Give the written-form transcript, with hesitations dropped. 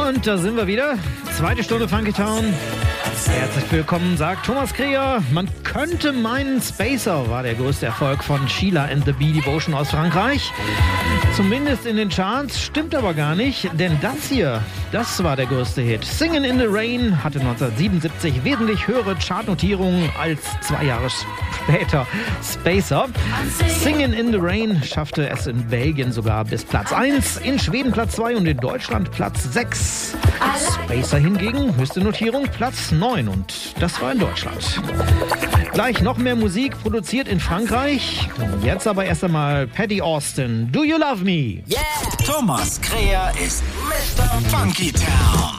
Und da sind wir wieder. Zweite Stunde Funky Town. Herzlich willkommen, sagt Thomas Kreher. Man könnte meinen, Spacer war der größte Erfolg von Sheila and the Bee Devotion aus Frankreich. Zumindest in den Charts, stimmt aber gar nicht, denn das hier, das war der größte Hit. Singin' in the Rain hatte 1977 wesentlich höhere Chartnotierungen als 2 Jahre später Spacer. Singin' in the Rain schaffte es in Belgien sogar bis Platz 1, in Schweden Platz 2 und in Deutschland Platz 6. Spacer hingegen, höchste Notierung, Platz 9 und das war in Deutschland. Gleich noch mehr Musik produziert in Frankreich. Jetzt aber erst einmal Paddy Austin. Do You Love Me? Yeah! Thomas Kreher ist Mr. Funky Town.